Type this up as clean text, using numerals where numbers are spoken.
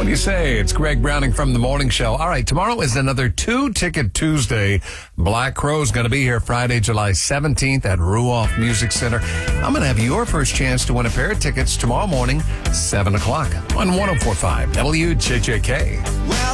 What do you say? It's Greg Browning from The Morning Show. All right, tomorrow is another 2-Ticket Tuesday. Black Crowes going to be here Friday, July 17th at Ruoff Music Center. I'm going to have your first chance to win a pair of tickets tomorrow morning, 7 o'clock on 104.5 WJJK. Well,